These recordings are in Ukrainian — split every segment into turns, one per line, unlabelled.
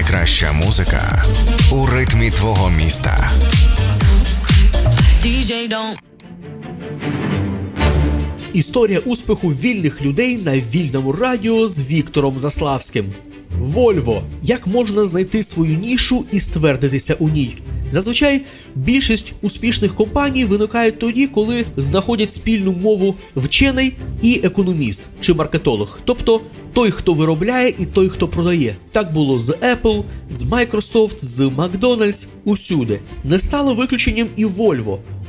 Найкраща музика у ритмі твого міста.
Історія успіху вільних людей на вільному радіо з Віктором Заславським. Volvo. Як можна знайти свою нішу і ствердитися у ній? Зазвичай більшість успішних компаній виникають тоді, коли знаходять спільну мову вчений і економіст чи маркетолог. Тобто той, хто виробляє, і той, хто продає. Так було з Apple, з Microsoft, з McDonald's, усюди. Не стало виключенням і Volvo. У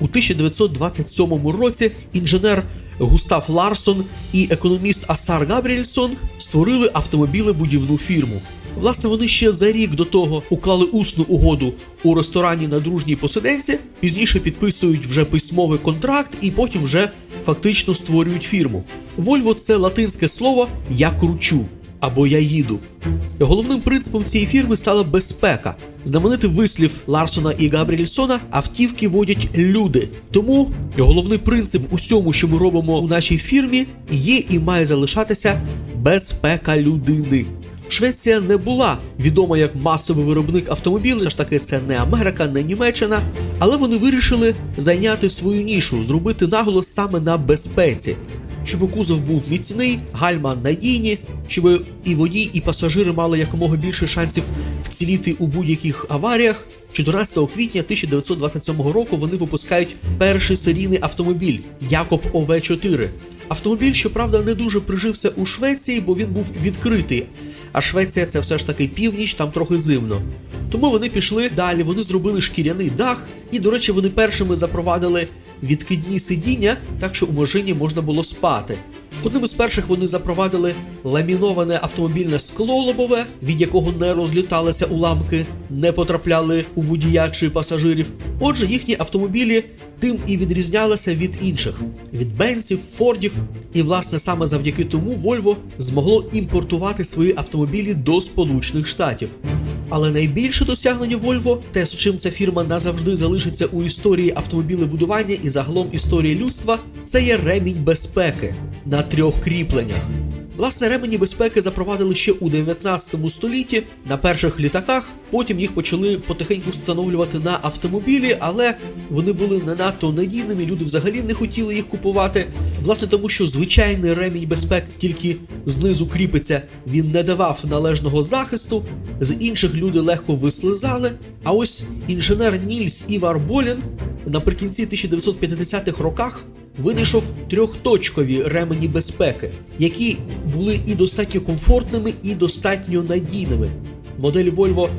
1927 році інженер Густав Ларсон і економіст Асар Габріельсон створили автомобілебудівну фірму. Власне, вони ще за рік до того уклали усну угоду у ресторані на дружній посиденці, пізніше підписують вже письмовий контракт і потім вже фактично створюють фірму. Volvo – це латинське слово «я кручу» або «я їду». Головним принципом цієї фірми стала безпека. Знаменитий вислів Ларсона і Габріельсона – автівки водять люди. Тому головний принцип в усьому, що ми робимо у нашій фірмі, є і має залишатися безпека людини. Швеція не була відома як масовий виробник автомобілів, все ж таки це не Америка, не Німеччина, але вони вирішили зайняти свою нішу, зробити наголос саме на безпеці. Щоб кузов був міцний, гальма надійні, щоб і водій, і пасажири мали якомога більше шансів вціліти у будь-яких аваріях. 14 квітня 1927 року вони випускають перший серійний автомобіль Якоб ОВ-4. Автомобіль, щоправда, не дуже прижився у Швеції, бо він був відкритий. А Швеція – це все ж таки північ, там трохи зимно. Тому вони пішли далі, вони зробили шкіряний дах, і, до речі, вони першими запровадили відкидні сидіння, так що у машині можна було спати. Одним із перших вони запровадили ламіноване автомобільне скло лобове, від якого не розліталися уламки, не потрапляли у водія чи пасажирів. Отже, їхні автомобілі тим і відрізнялися від інших – від Бенців, Фордів. І, власне, саме завдяки тому Volvo змогло імпортувати свої автомобілі до Сполучених Штатів. Але найбільше досягнення Volvo, те, з чим ця фірма назавжди залишиться у історії автомобілебудування і загалом історії людства, це є ремінь безпеки на 3 кріпленнях. Власне, ремені безпеки запровадили ще у 19 столітті на перших літаках, потім їх почали потихеньку встановлювати на автомобілі, але вони були не надто надійними, люди взагалі не хотіли їх купувати. Власне, тому що звичайний ремінь безпеки тільки знизу кріпиться, він не давав належного захисту, з інших люди легко вислизали. А ось інженер Нільс Івар Болін наприкінці 1950-х роках винайшов 3-точкові ремені безпеки, які були і достатньо комфортними, і достатньо надійними. Моделі Volvo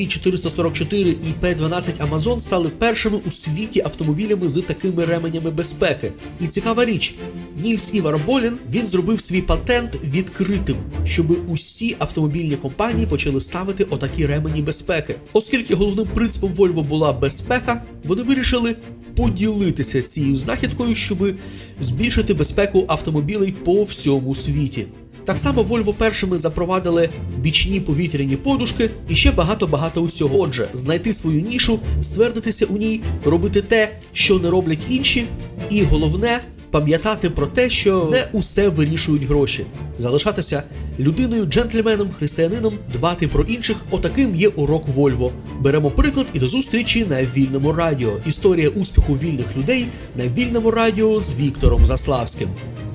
PV444 і P12 Amazon стали першими у світі автомобілями з такими ременями безпеки. І цікава річ, Нільс Івар Болін, він зробив свій патент відкритим, щоб усі автомобільні компанії почали ставити отакі ремені безпеки. Оскільки головним принципом Volvo була безпека, вони вирішили поділитися цією знахідкою, щоб збільшити безпеку автомобілей по всьому світі. Так само Volvo першими запровадили бічні повітряні подушки і ще багато-багато усього. Отже, знайти свою нішу, ствердитися у ній, робити те, що не роблять інші, і головне – пам'ятати про те, що не усе вирішують гроші. Залишатися людиною, джентльменом, християнином, дбати про інших – отаким є урок Volvo. Беремо приклад і до зустрічі на Вільному радіо. Історія успіху вільних людей на Вільному радіо з Віктором Заславським.